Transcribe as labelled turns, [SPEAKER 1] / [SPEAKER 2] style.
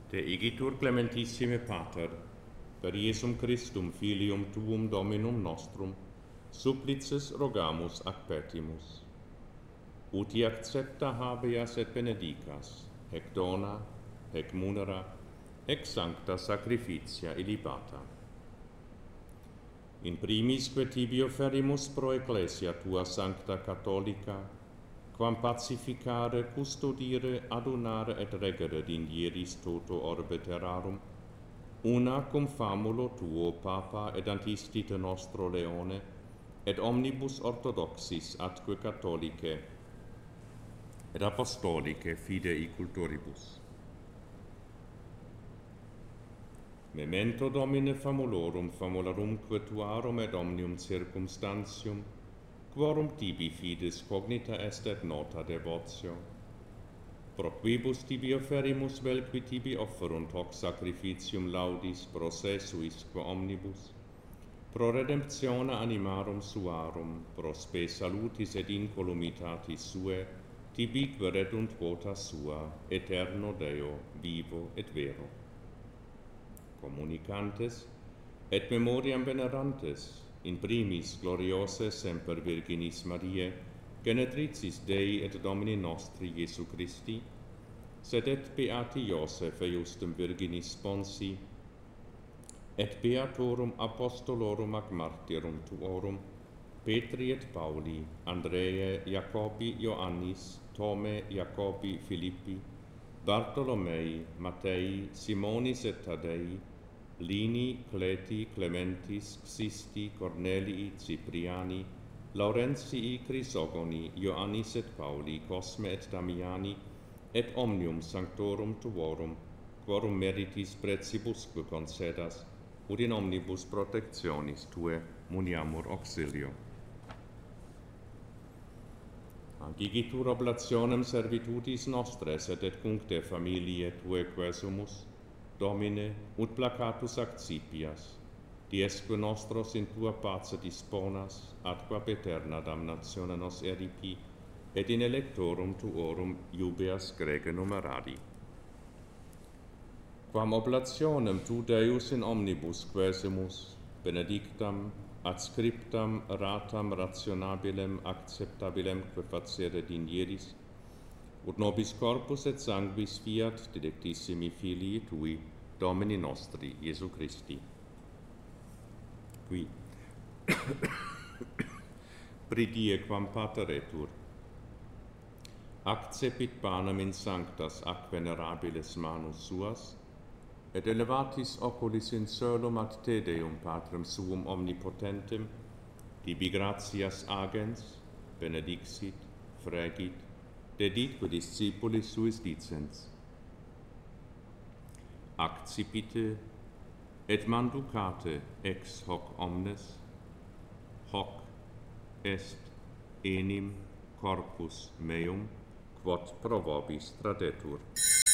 [SPEAKER 1] De igitur clementissime Pater, per Iesum Christum filium tuum Dominum nostrum, supplices rogamus ac petimus. Uti accepta habeas et benedicas, hec dona, hec munera, hec sancta sacrificia illibata. In primisque tibi offerimus pro ecclesia tua sancta catholica, quam pacificare, custodire, adunare et regere dindieris toto orbe terrarum, una cum famulo tuo Papa et antistite nostro Leone, et omnibus orthodoxis atque catholicae, et apostolicae fidei cultoribus. Memento Domine famulorum, famularumque tuarum et omnium circumstantium, quorum tibi fides cognita est et nota devotio. Pro quibus tibi offerimus vel qui tibi offerunt hoc sacrificium laudis pro se suisque omnibus, pro redemptione animarum suarum, pro spe salutis et incolumitatis sue, tibi queredunt vota sua, eterno Deo, vivo et vero. Communicantes, et memoriam venerantes, in primis gloriose semper Virginis Mariae, genetricis Dei et Domini nostri Iesu Christi, sed et beati Iosef eiustem Virginis sponsi, et beatorum apostolorum ac martyrum tuorum, Petri et Pauli, Andreae, Jacobi, Ioannis, Tome, Jacobi, Philippi, Bartolomei, Mattei, Simonis et Taddei, Lini, Cleti, Clementis, Xisti, Cornelii, Cipriani, Laurentii, Chrysogoni, Ioannis et Pauli, Cosme et Damiani, et omnium sanctorum tuorum, quorum meritis precibusque concedas, ut in omnibus protectionis tue muniamur auxilio. Agigitur oblationem servitudis nostres et cuncte familiae tue quesumus, Domine, ut placatus accipias, diesque nostros in tua pace disponas, atqua paterna damnatione nos eripi, et in electorum tuorum iubeas grege numerari. Quam oblationem tu Deus in omnibus quesumus, benedictam, adscriptam, ratam, rationabilem, acceptabilem que facere dindieris, ut nobis corpus et sanguis fiat dilectissimi filii tui, Domini nostri, Iesu Christi. Qui, pridie quam pateretur, accepit panem in sanctas ac venerabiles manus suas, et elevatis oculis in coelum ad te Deum Patrem suum omnipotentem, tibi gratias agens, benedixit, fregit, deditque discipulis suis dicens. Accipite et manducate ex hoc omnes, hoc est enim corpus meum, quod pro vobis tradetur.